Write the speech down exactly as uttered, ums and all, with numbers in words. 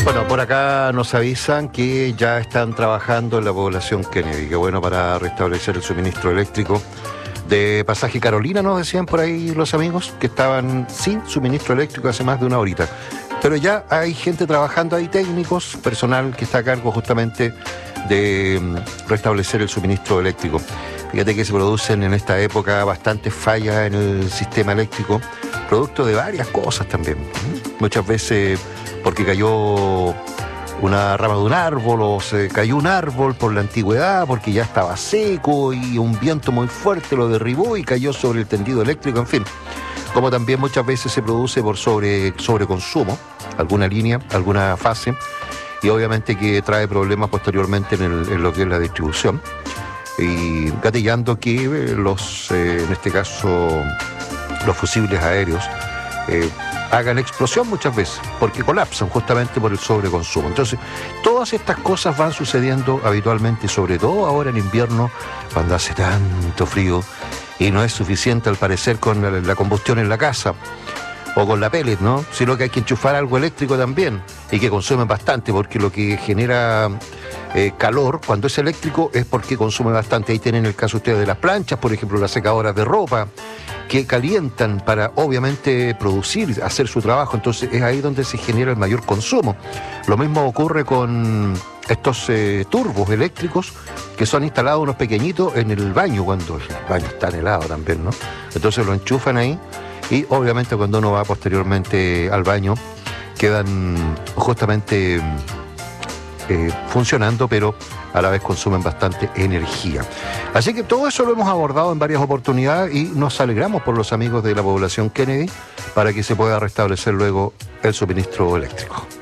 Bueno, por acá nos avisan que ya están trabajando en la población Kennedy, que bueno, para restablecer el suministro eléctrico de Pasaje Carolina, nos decían por ahí los amigos, que estaban sin suministro eléctrico hace más de una horita. Pero ya hay gente trabajando ahí, técnicos, personal que está a cargo justamente de restablecer el suministro eléctrico. Fíjate que se producen en esta época bastantes fallas en el sistema eléctrico, producto de varias cosas también. Muchas veces porque cayó una rama de un árbol o se cayó un árbol por la antigüedad, porque ya estaba seco y un viento muy fuerte lo derribó y cayó sobre el tendido eléctrico, en fin. Como también muchas veces se produce por sobre, sobreconsumo, alguna línea, alguna fase, y obviamente que trae problemas posteriormente en, el, en lo que es la distribución. Y gatillando que los, eh, en este caso, los fusibles aéreos eh, hagan explosión muchas veces, porque colapsan justamente por el sobreconsumo. Entonces, todas estas cosas van sucediendo habitualmente, sobre todo ahora en invierno, cuando hace tanto frío y no es suficiente al parecer con la, la combustión en la casa o con la pellet, ¿no? Sino que hay que enchufar algo eléctrico también y que consume bastante, porque lo que genera eh, calor cuando es eléctrico es porque consume bastante. Ahí tienen el caso ustedes de las planchas, por ejemplo, las secadoras de ropa, que calientan para obviamente producir, hacer su trabajo. Entonces es ahí donde se genera el mayor consumo. Lo mismo ocurre con estos eh, turbos eléctricos que son instalados unos pequeñitos en el baño, cuando el baño está helado también, ¿no? Entonces lo enchufan ahí y obviamente cuando uno va posteriormente al baño quedan justamente eh, funcionando, pero a la vez consumen bastante energía. Así que todo eso lo hemos abordado en varias oportunidades y nos alegramos por los amigos de la población Kennedy para que se pueda restablecer luego el suministro eléctrico.